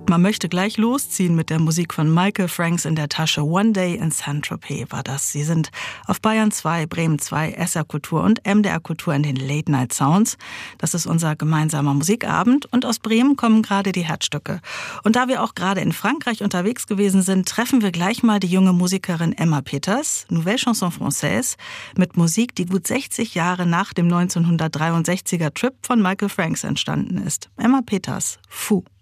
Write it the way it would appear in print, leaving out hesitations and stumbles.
Man möchte gleich losziehen mit der Musik von Michael Franks in der Tasche. One Day in Saint-Tropez war das. Sie sind auf Bayern 2, Bremen 2, SR Kultur und MDR Kultur in den Late Night Sounds. Das ist unser gemeinsamer Musikabend und aus Bremen kommen gerade die Herzstücke. Und da wir auch gerade in Frankreich unterwegs gewesen sind, treffen wir gleich mal die junge Musikerin Emma Peters, Nouvelle Chanson Française, mit Musik, die gut 60 Jahre nach dem 1963er Trip von Michael Franks entstanden ist. Emma Peters, Fou.